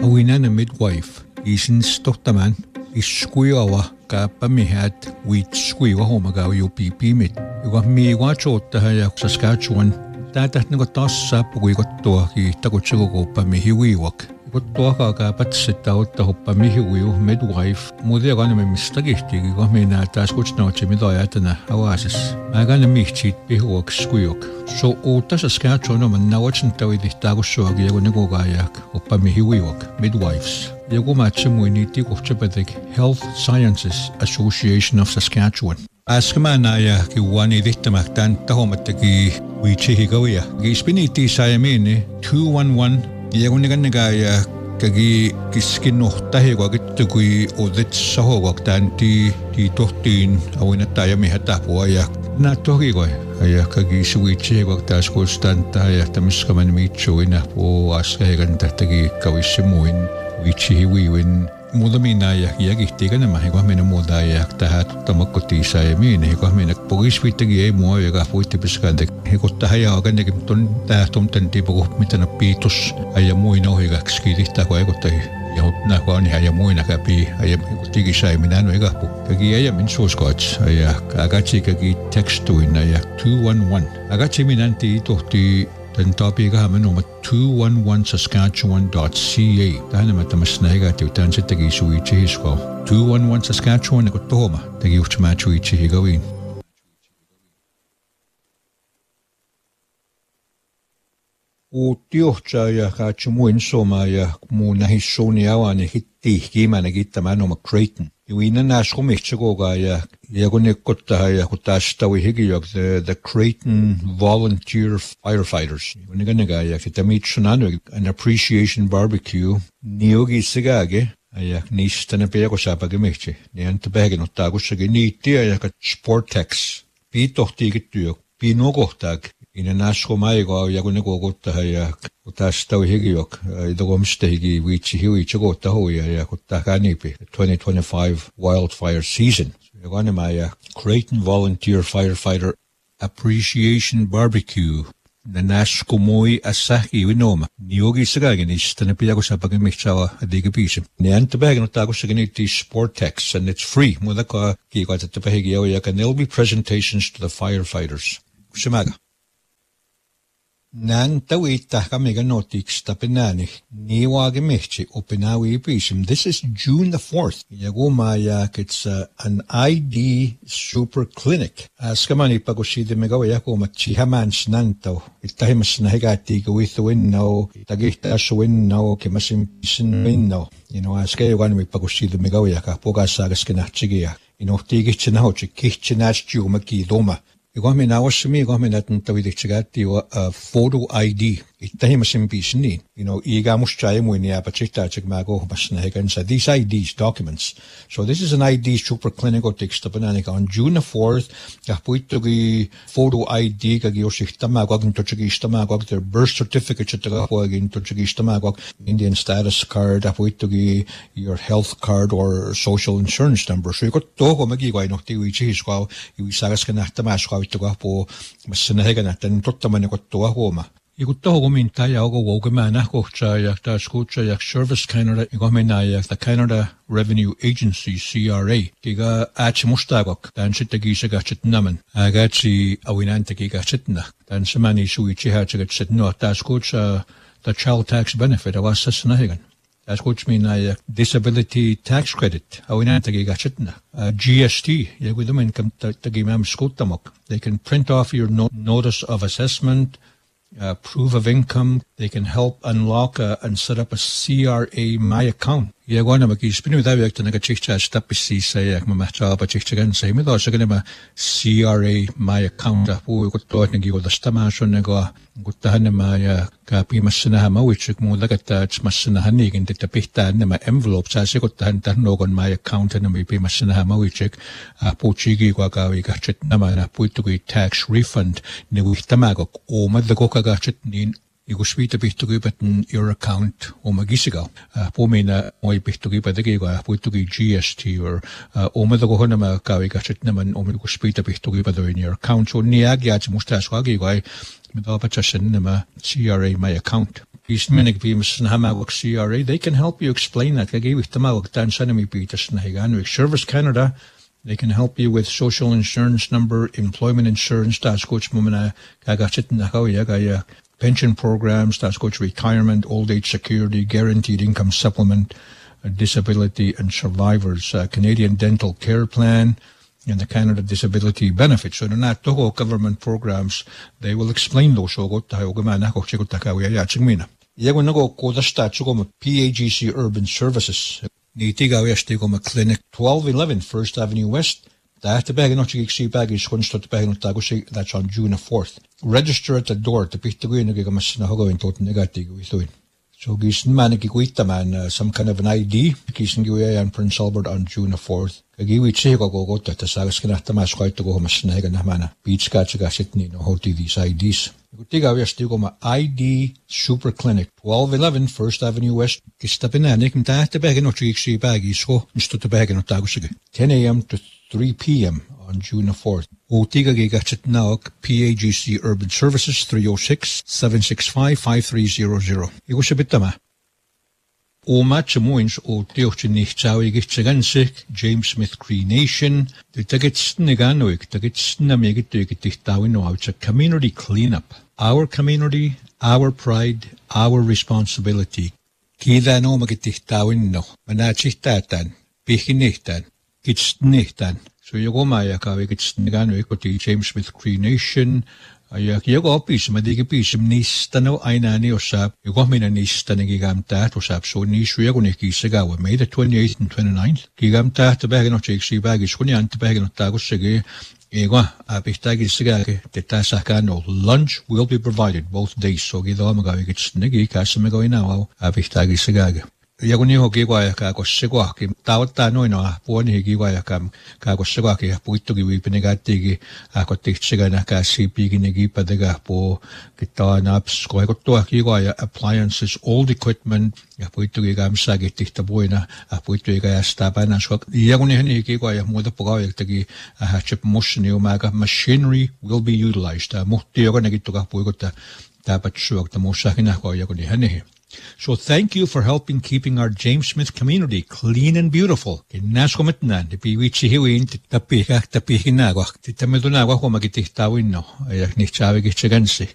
Awinana midwife isin stohtaman iskuiwa kaapamihat witskuiwa homagaw UPP-mit. Yuga miiwachottahaja Saskatchewan taatahtnago tassa puguikottua ki takutsiguguppamihiwiwak. Ikottuaka kaapatsittaottahupamihiwiu midwife mudiaganami mistagihtigigo mina taaskutsnaotsi midoajatana awasis. Maagana mihtiit pihuak skuiuk. So uutta Saskatchewan oman nawatsintavidihtaagussuagi yagunigugaayak uppamihiwiwak midwives. Yagumatsimuiniiti kuhtsapadik Health Sciences Association of Saskatchewan. Askamaanaya kiuanidihtamaktaan tahomattaki wiitsihigawia. Giispiniitti saayamiini 211 yagunigannigaya kagi kiskinnuhtahiguagittukui uditsahogwaktaan ti tohtiin awinattayamihatapuayak naattohigoi aya kagi suwiitsihiguaktaaskuustaan tahaya tamiskamanimitsuina po askahigantahtagi kawissimuin wiitsihiwiwin mudaminayak yagihtiganama higuahmina mudayak tahat tamakkotiisaayamiin higuahminak pogisviittagi ei muayaga puittipiskantek higuttahayaaganekim ton tahtumtantipugu mitana piitus ayamuinohigakskidihtaku aiguttahi yahutnakuani ayamuinakapi ayamhiguttigisaayminanu igahpu kagi ayamin suuskoats ayak agatsi kagi textuin ayak 211 agatsi minanti tohti den topiikahaman oma 211saskatchewan.ca. Tähän tamasnahigaati utaan sittagi suitsihisko. 211 Saskatchewan nakuttohoma tagi uhtmaa suitsihigawiin. Uutiohtsaa ja kaatsemuin soma ja muu nahissuuni awani hittihkiimana kittämään oma Creighton. Juina naaskumihtsagoga ja kunnikkottaha ja kutastawi higiok the Creighton Volunteer Firefighters. Uniganiga ja kitamitsunanu an appreciation barbecue niogi sigage ja niistana peakosapage mihti. Ni antapehgen ottaakussagi niittiä ja Sportex. Piitohtiikittyö piinokohtaag. Ina naaskumaigo ja kunnikkokottaha ja kutastawi higiok idokomistahigi wiitsihiwiitsagottahoja ja kuttahkanipi 2025 wildfire season. Yaganamaya Creighton Volunteer Firefighter Appreciation Barbecue na naskumoi asahi winoma niogi sagaginis tanapiyagusapagimihtawa adigapisim ni antabaginotagusaganiti Sportex and it's free mudaka kikatatapahigiyaw and there'll be presentations to the firefighters kusimaga Nan tawitahkamiga notiks tapinani niwagimihti upinawi pisim. This is June the 4th. Yagumayak it's an ID super clinic. Askamani pagusidi megawa yakuma chihamans nanto. Itahimas nahigati gawithu winno. Itagihtas winno kimasim pisin winno. Askayawanmi pagusidi megawa yaka pogasagas kinachchigia. Tigichinahochi kichinachchiumaki doma. Igomina awasmi igomina tawidikchagati photo ID ittahimasim pisni igamuschai muini apachitachig mago masnahigansa these IDs documents. So this is an ID super clinical textapanik on June the 4th kapuitugi photo ID kagioshittamagog intochigisttamagog their birth certificate chitagog intochigisttamagog Indian status card apuitugi your health card or social insurance number. So got toho magigwai nokti wichihisqaw iwisagaskanahtamasqaw itugapo masnahiganatan tottamanikotoa homa. Iguttahogumintaja ogowogemana kohchaja taaskuchaja Service Canada igomenaya the Canada Revenue Agency CRA kiga achmustagok tanchitagisagachitnaman agatsi awinantakigachitna tansamani suichihachagatchitno taaskucha the child tax benefit awasasnahigan taaskuchminaya disability tax credit awinantakigachitna GST yagudumin kam tagimam skutamok they can print off your notice of assessment proof of income. They can help unlock and set up a CRA My Account. Yagwana makispinu dawiak to nagachicha stapisi sayak mamacha pachichagan say mido saganema CRA My Account apu gutto nagi goda stamasho nego guttahanema ya kapi masinaha mawichik mo lagatach masinahanig in tapihta nema envelope sa siguttahan tarnogon My Account na may masinaha mawichik apu chigi kwa kawi gachit nama na puitugi tax refund ni wihtamagok o madlago kagachit nin Iguspita pihtugibaten your account omagisigaw. Pumina moy pihtugibategiga puitugi GST or omadagohonama kawigachet naman omiguspita pihtugibato in your account. So niagyat mustaswagigay midapachashin nama CRA my account. Isminig bimas nahamawak CRA, they can help you explain that. Kagawik tamawag tan sanami pitas nahiganwik. Service Canada, they can help you with social insurance number, employment insurance, that's coach mumana kagachet nakawiyagaya. Pension programs, that's coach retirement, old age security, guaranteed income supplement, disability and survivors, Canadian dental care plan, and the Canada disability benefits. So they're not toho government programs. They will explain those. So go tayo gumana ko chiko takawi ya chingmina. Yago nago ko da statue ko PAGC Urban Services. Nitigaw yasti ko clinic 1211 First Avenue West. That's on June the 4th. Register at the door to pick the green in total negative. So Gisan Maniki man some kind of an ID, Gisan and Prince Albert on June the 4th. Kagiwi Chego go to the Sagaskanatamas quite to go Masnag and Hamana. Beach Katchagasitni no hoti these IDs. Gutiga Yastigoma ID Super Clinic 1211 First Avenue West. Kistapinanik and the bag and Ochi baggy so instead to bag and Otagusiga. 10 a.m. to 3 p.m. on June the 4th. Otiga Gigachet Nauk, PAGC Urban Services, 306-765-5300. Igusabitama. O matchamoins o teochtje nichtsawi gichtsegansik, James Smith Cree Nation, the tickets neganoik, tickets namegitawin no out a community cleanup. Our community, our pride, our responsibility. Kida no magitihtawin no, manachihtatan, pihinichtan. It's nichtan. So you go maya kawik it's negano equity James Smith Cree Nation. Yago opis madigipis nistano ainani osap. You go mina nistanigam tat osap. So nishu yaguniki segawa May the 28th and 29th. Gigam tat the bag no chiksi baggage when you ant bag no tagosege. Ego apistagi segake the tasakano lunch will be provided both days. So gidamagawik it's nigi kasamego now apistagi segage. Yaguni hogiwaya kako segwaki tawta no puani higiwaya kako segwaki puito gi pinegati ako tichega na ka CP ginigi padega po kita naps ko to higiwaya appliances old equipment puito gi gamsa gi tichtabuina puito gi staba so yaguni higiwaya mo da pogawa tagi chip motion umaga machinery will be utilized muhti yoga nagito ka puigota dapat suwag ta mo sa hinako yaguni hani. So thank you for helping keeping our James Smith community clean and beautiful. Kinascomitnan, the Piwichi Hiwin, Tapika, Tapihinagua, Titamedunagua, Magitihtawin, no, Ayaknichavigichagansi.